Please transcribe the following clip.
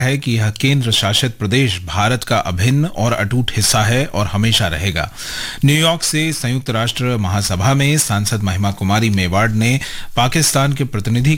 है कि यह केंद्र शासित प्रदेश भारत का अभिन्न और अटूट हिस्सा है और हमेशा रहेगा। न्यूयॉर्क से संयुक्त राष्ट्र महासभा में सांसद महिमा कुमारी मेवाड़ ने पाकिस्तान के प्रतिनिधि